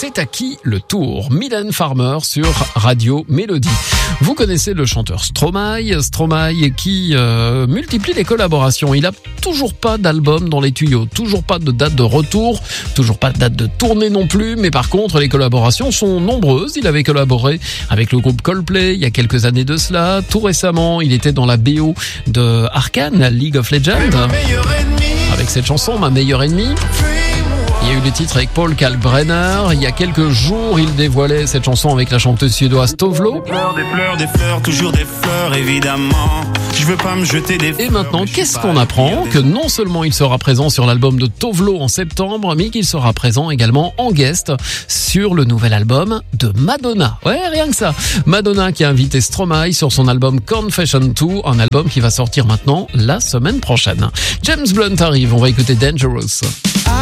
C'est à qui le tour? Mylène Farmer sur Radio Mélodie. Vous connaissez le chanteur Stromae qui multiplie les collaborations. Il a toujours pas d'album dans les tuyaux, toujours pas de date de retour, toujours pas de date de tournée non plus, mais par contre les collaborations sont nombreuses. Il avait collaboré avec le groupe Coldplay il y a quelques années de cela. Tout récemment, il était dans la BO de Arcane, League of Legends, avec cette chanson, Ma meilleure ennemie. Il y a eu des titres avec Paul Kalkbrenner. Il y a quelques jours, il dévoilait cette chanson avec la chanteuse suédoise Tovlo. Des fleurs, toujours des fleurs, évidemment. Je veux pas me jeter des fleurs. Et maintenant, qu'est-ce qu'on apprend? Que non seulement il sera présent sur l'album de Tovlo en septembre, mais qu'il sera présent également en guest sur le nouvel album de Madonna. Ouais, rien que ça. Madonna qui a invité Stromae sur son album Confession 2, un album qui va sortir maintenant la semaine prochaine. James Blunt arrive, on va écouter Dangerous.